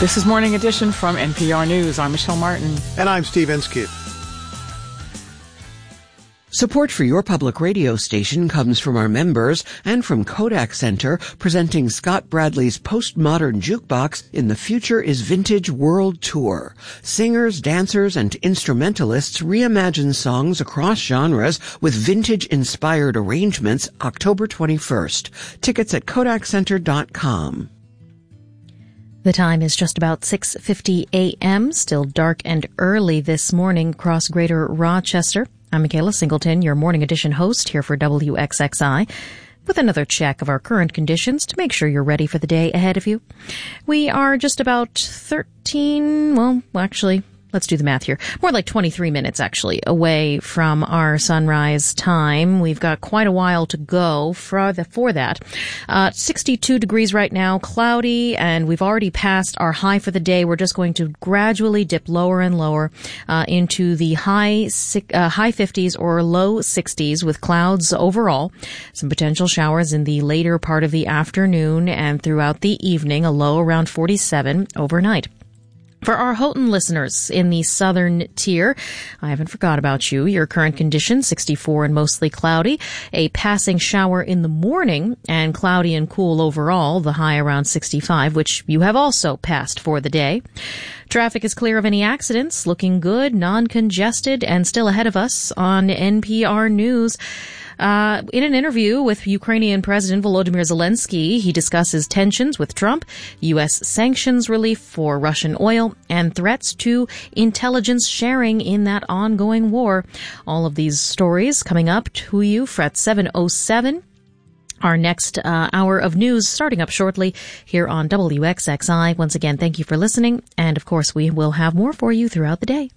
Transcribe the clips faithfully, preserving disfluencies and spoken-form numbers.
This is Morning Edition from N P R News. I'm Michelle Martin. And I'm Steve Inskeep. Support for your public radio station comes from our members and from Kodak Center, presenting Scott Bradley's Postmodern Jukebox in the Future is Vintage World Tour. Singers, dancers, and instrumentalists reimagine songs across genres with vintage-inspired arrangements October twenty-first. Tickets at kodak center dot com. The time is just about six fifty a.m., still dark and early this morning across Greater Rochester. I'm Michaela Singleton, your Morning Edition host here for W X X I, with another check of our current conditions to make sure you're ready for the day ahead of you. We are just about thirteen, well, actually, let's do the math here. More like twenty-three minutes, actually, away from our sunrise time. We've got quite a while to go for, the, for that. Uh, sixty-two degrees right now, cloudy, and we've already passed our high for the day. We're just going to gradually dip lower and lower uh, into the high uh, high fifties or low sixties with clouds overall. Some potential showers in the later part of the afternoon and throughout the evening, a low around forty-seven overnight. For our Houghton listeners in the southern tier, I haven't forgot about you. Your current condition, sixty-four and mostly cloudy. A passing shower in the morning and cloudy and cool overall, the high around sixty-five, which you have also passed for the day. Traffic is clear of any accidents, looking good, non-congested, and still ahead of us on N P R News. Uh, in an interview with Ukrainian President Volodymyr Zelensky, he discusses tensions with Trump, U S sanctions relief for Russian oil, and threats to intelligence sharing in that ongoing war. All of these stories coming up to you at seven oh seven. Our next uh, hour of news starting up shortly here on W X X I. Once again, thank you for listening. And of course, we will have more for you throughout the day.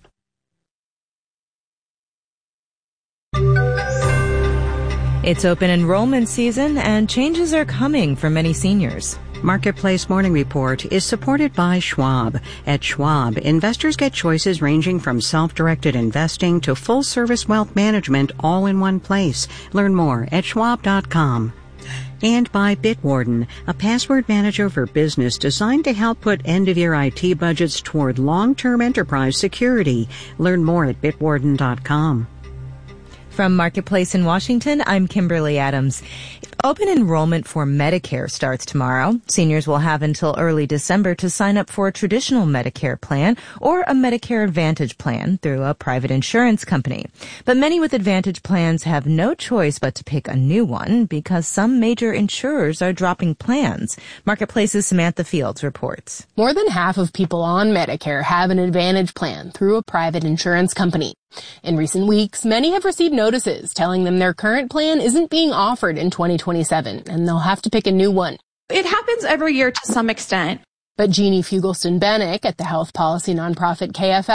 It's open enrollment season, and changes are coming for many seniors. Marketplace Morning Report is supported by Schwab. At Schwab, investors get choices ranging from self-directed investing to full-service wealth management all in one place. Learn more at schwab dot com. And by Bitwarden, a password manager for business designed to help put end-of-year I T budgets toward long-term enterprise security. Learn more at bitwarden dot com. From Marketplace in Washington, I'm Kimberly Adams. Open enrollment for Medicare starts tomorrow. Seniors will have until early December to sign up for a traditional Medicare plan or a Medicare Advantage plan through a private insurance company. But many with Advantage plans have no choice but to pick a new one because some major insurers are dropping plans. Marketplace's Samantha Fields reports. More than half of people on Medicare have an Advantage plan through a private insurance company. In recent weeks, many have received notices telling them their current plan isn't being offered in twenty twenty-seven, and they'll have to pick a new one. It happens every year to some extent. But Jeannie Fugelston-Bennick at the health policy nonprofit K F L